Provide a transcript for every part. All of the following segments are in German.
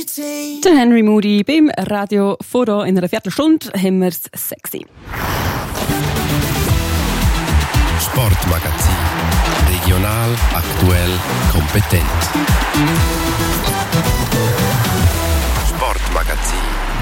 Unity. Der Henry Moody beim Radio Foto. In einer Viertelstunde haben wir es sexy. Sportmagazin. Regional, aktuell, kompetent. Sportmagazin.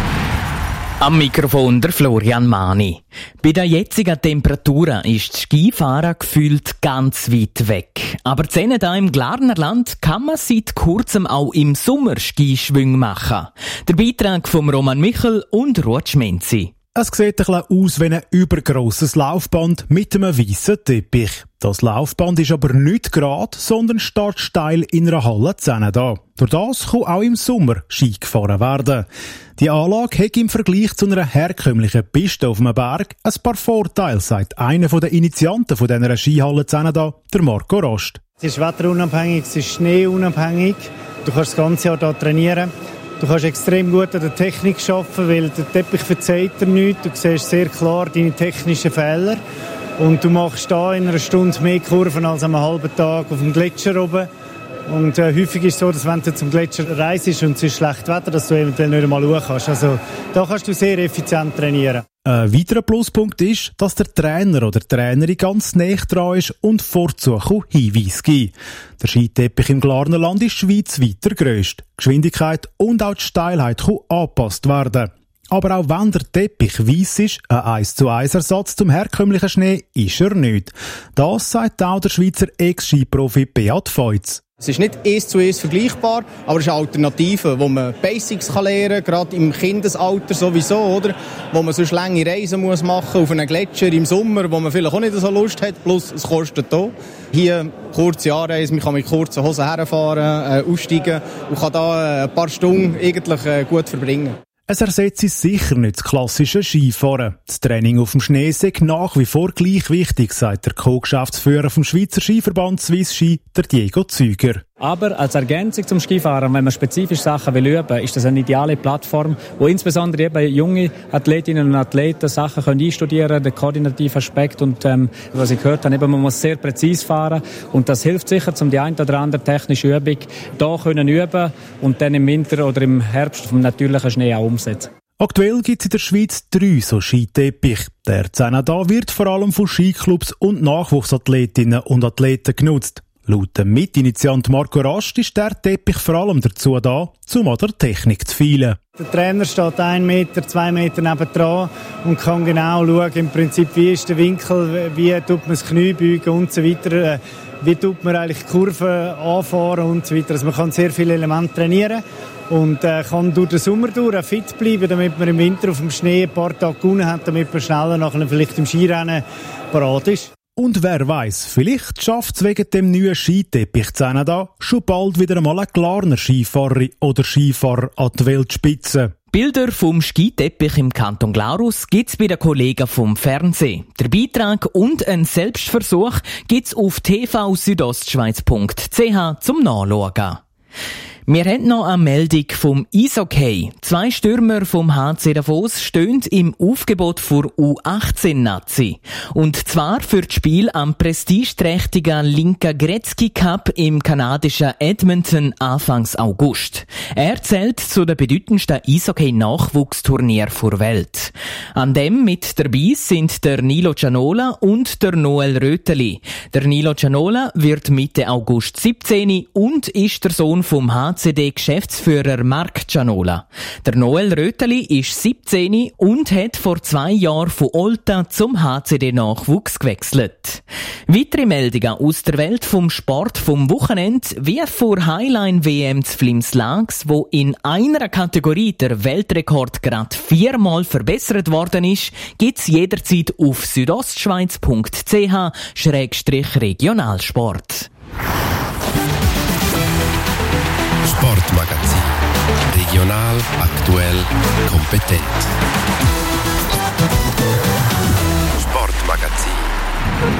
Am Mikrofon der Florian Mani. Bei den jetzigen Temperaturen ist das Skifahren gefühlt ganz weit weg. Aber hier im Glarnerland kann man seit kurzem auch im Sommer Skischwünge machen. Der Beitrag von Roman Michel und Ruth Schmenzi. Es sieht ein bisschen aus wie ein übergrosses Laufband mit einem weißen Teppich. Das Laufband ist aber nicht gerade, sondern steht steil in einer Halle da. Durch das kann auch im Sommer Ski gefahren werden. Die Anlage hat im Vergleich zu einer herkömmlichen Piste auf einem Berg ein paar Vorteile, sagt einer der Initianten von dieser Skihalle da, der Marco Rost. Es ist wetterunabhängig, es ist schneeunabhängig. Du kannst das ganze Jahr hier trainieren. Du kannst extrem gut an der Technik arbeiten, weil der Teppich verzeiht dir nichts. Du siehst sehr klar deine technischen Fehler. Und du machst da in einer Stunde mehr Kurven als an einem halben Tag auf dem Gletscher oben. Und häufig ist es so, dass wenn du zum Gletscher reist und es ist schlechtes Wetter, dass du eventuell nicht einmal hoch kannst. Also da kannst du sehr effizient trainieren. Ein weiterer Pluspunkt ist, dass der Trainer oder die Trainerin ganz nah dran ist und vorzu Hinweise gibt. Der Skiteppich im Glarnerland ist schweizweit der grösste. Geschwindigkeit und auch die Steilheit kann angepasst werden. Aber auch wenn der Teppich weiss ist, ein 1:1 Ersatz zum herkömmlichen Schnee ist er nicht. Das sagt auch der Schweizer Ex-Skiprofi Beat Feutz. Es ist nicht 1:1 vergleichbar, aber es ist eine Alternative, wo man Basics lernen kann, gerade im Kindesalter sowieso, oder? Wo man sonst lange Reisen muss machen auf einen Gletscher im Sommer, wo man vielleicht auch nicht so Lust hat, plus es kostet auch. Hier kurze Anreise, man kann mit kurzen Hosen herfahren, aussteigen und kann da ein paar Stunden eigentlich gut verbringen. Es ersetzt sicher nicht das klassische Skifahren. Das Training auf dem Schnee ist nach wie vor gleich wichtig, sagt der Co-Geschäftsführer vom Schweizer Skiverband Swiss Ski, der Diego Züger. Aber als Ergänzung zum Skifahren, wenn man spezifisch Sachen will üben, ist das eine ideale Plattform, wo insbesondere eben junge Athletinnen und Athleten Sachen können einstudieren, den koordinativen Aspekt und was ich gehört habe, eben, man muss sehr präzise fahren und das hilft sicher, um die ein oder andere technische Übung da können üben und dann im Winter oder im Herbst vom natürlichen Schnee auch umsetzen. Aktuell gibt es in der Schweiz 3 so Skiteppich. Der da wird vor allem von Skiclubs und Nachwuchsathletinnen und Athleten genutzt. Laut dem Mitinitiant Marco Rast ist der Teppich vor allem dazu da, um an der Technik zu feilen. Der Trainer steht 1 Meter, 2 Meter nebendran und kann genau schauen, im Prinzip, wie ist der Winkel, wie tut man das Knie beugen und so weiter, wie tut man eigentlich Kurven anfahren und so weiter. Also man kann sehr viele Elemente trainieren und kann durch den Sommer durch fit bleiben, damit man im Winter auf dem Schnee ein paar Tage gewonnen hat, damit man schneller nachher vielleicht im Skirennen parat ist. Und wer weiss, vielleicht schafft es wegen dem neuen Skiteppich da schon bald wieder einmal eine Glarner Skifahrerin oder Skifahrer an die Weltspitze. Bilder vom Skiteppich im Kanton Glarus gibt's bei den Kollegen vom Fernsehen. Der Beitrag und ein Selbstversuch gibt's auf tvsüdostschweiz.ch zum Nachschauen. Wir haben noch eine Meldung vom Eishockey. 2 Stürmer vom HC Davos stehen im Aufgebot für U18-Nazi. Und zwar für das Spiel am prestigeträchtigen Linka Gretzky Cup im kanadischen Edmonton Anfangs August. Er zählt zu den bedeutendsten Eishockey-Nachwuchsturnieren der Welt. An dem mit dabei sind der Nilo Cianola und der Noel Röteli. Der Nilo Cianola wird Mitte August 17 und ist der Sohn vom HCD-Geschäftsführer Marc Cianola. Der Noel Röteli ist 17 und hat vor 2 Jahren von Olta zum HCD-Nachwuchs gewechselt. Weitere Meldungen aus der Welt vom Sport vom Wochenende, wie vor Highline-WM zu Flims-Lags, wo in einer Kategorie der Weltrekord gerade 4-mal verbessert worden ist, gibt's jederzeit auf südostschweiz.ch/regionalsport. Sportmagazin. Regional, aktuell, kompetent. Sportmagazin.